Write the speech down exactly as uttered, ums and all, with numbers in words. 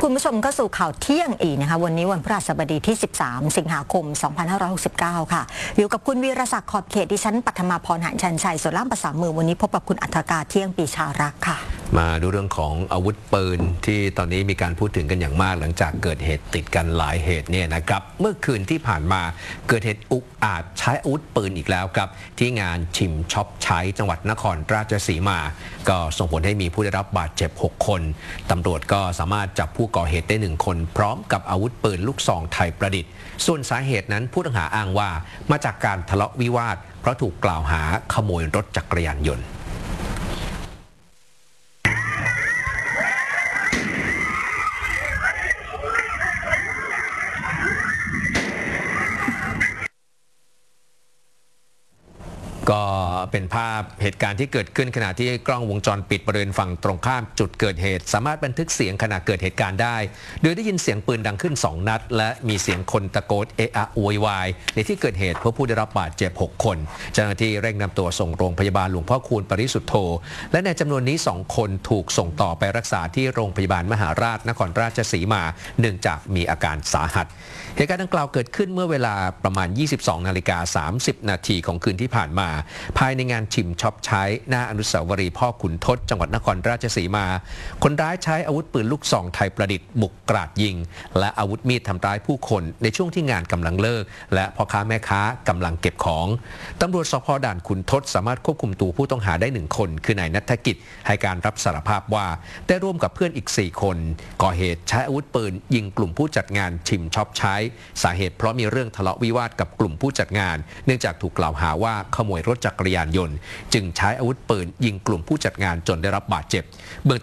คุณผู้ชมก็สู่ข่าวเที่ยงอีกนะคะวันนี้วันพฤหัสบดีที่สิบสามสิงหาคมสองพันห้าร้อยหกสิบเก้าค่ะอยู่กับคุณวีรศักดิ์ขอบเขตดิฉันปัทมาพรหานชันชัยส่วนล่ามภาษามือวันนี้พบกับคุณอัธกาเที่ยงปีชารักค่ะมาดูเรื่องของอาวุธปืนที่ตอนนี้มีการพูดถึงกันอย่างมากหลังจากเกิดเหตุติดกันหลายเหตุเนี่ยนะครับเมื่อคืนที่ผ่านมาเกิดเหตุอุกอาจใช้อาวุธปืนอีกแล้วครับที่งานชิมช็อปใช้จังหวัดนครราชสีมาก็ส่งผลให้มีผู้ได้รับบาดเจ็บหกคนตำรวจก็สามารถจับผู้ก่อเหตุได้หนึ่งคนพร้อมกับอาวุธปืนลูกซองไทยประดิษฐ์ส่วนสาเหตุนั้นผู้ต้องหาอ้างว่ามาจากการทะเลาะวิวาทเพราะถูกกล่าวหาขโมยรถจักรยานยนต์ก็เป็นภาพเหตุการณ์ที่เกิดขึ้นขณะที่กล้องวงจรปิดบริเวณฝั่งตรงข้ามจุดเกิดเหตุสามารถบันทึกเสียงขณะเกิดเหตุการณ์ได้โดยได้ยินเสียงปืนดังขึ้นสองนัดและมีเสียงคนตะโกนเอะอะโวยวายในที่เกิดเหตุพบผู้ได้รับบาดเจ็บหกคนเจ้าหน้าที่เร่งนำตัวส่งโรงพยาบาลหลวงพ่อคูณปริสุทธโธและในจำนวนนี้สองคนถูกส่งต่อไปรักษาที่โรงพยาบาลมหาราชนครราชสีมาเนื่องจากมีอาการสาหัสเหตุการณ์ดังกล่าวเกิดขึ้นเมื่อเวลาประมาณ ยี่สิบสองนาฬิกาสามสิบนาทีของคืนที่ผ่านมาภายในงานชิมช็อปใช้หน้าอนุสาวรีย์พ่อขุนทดจังหวัดนครราชสีมาคนร้ายใช้อาวุธปืนลูกซองไทยประดิษฐ์บุกกราดยิงและอาวุธมีดทำร้ายผู้คนในช่วงที่งานกำลังเลิกและพ่อค้าแม่ค้ากำลังเก็บของตำรวจสภ.ด่านขุนทดสามารถควบคุมตัวผู้ต้องหาได้หนึ่งคนคือนายณัฐกิจให้การรับสารภาพว่าได้ร่วมกับเพื่อนอีกสี่คนก่อเหตุใช้อาวุธปืนยิงกลุ่มผู้จัดงานชิมช็อปใช้สาเหตุเพราะมีเรื่องทะเลาะวิวาทกับกลุ่มผู้จัดงานเนื่องจากถูกกล่าวหาว่าขโมยรถจักรยานยนต์จึงใช้อาวุธปืนยิงกลุ่มผู้จัดงานจนได้รับบาดเจ็บเบื้อง